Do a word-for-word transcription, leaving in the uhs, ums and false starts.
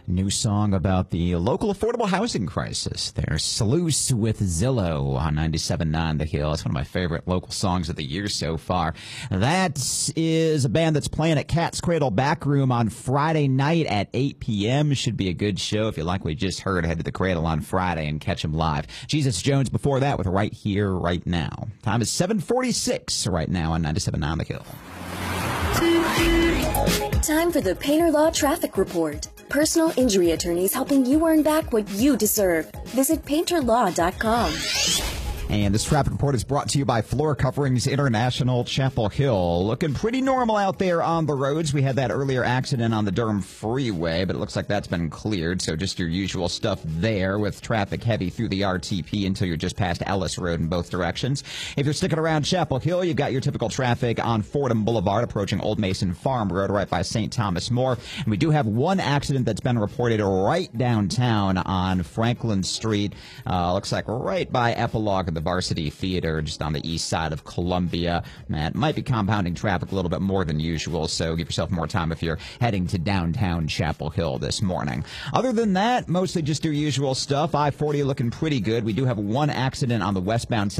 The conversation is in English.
New song about the local affordable housing crisis. There's Sluice with Zillow on ninety-seven point nine The Hill. It's one of my favorite local songs of the year so far. That is a band that's playing at Cat's Cradle Backroom on Friday night at eight p.m. Should be a good show. If you like what you just heard, head to the Cradle on Friday and catch them live. Jesus Jones before that with Right Here, Right Now. Time is seven forty-six right now on ninety-seven point nine The Hill. Time for the Painter Law Traffic Report. Personal injury attorneys helping you earn back what you deserve. Visit painter law dot com. And this traffic report is brought to you by Floor Coverings International, Chapel Hill. Looking pretty normal out there on the roads. We had that earlier accident on the Durham Freeway, but it looks like that's been cleared. So just your usual stuff there with traffic heavy through the R T P until you're just past Ellis Road in both directions. If you're sticking around Chapel Hill, you've got your typical traffic on Fordham Boulevard approaching Old Mason Farm Road right by Saint Thomas More. And we do have one accident that's been reported right downtown on Franklin Street. Uh, looks like right by Epilogue the Varsity Theater, just on the east side of Columbia. That might be compounding traffic a little bit more than usual, so give yourself more time if you're heading to downtown Chapel Hill this morning. Other than that, mostly just your usual stuff. I forty looking pretty good. We do have one accident on the westbound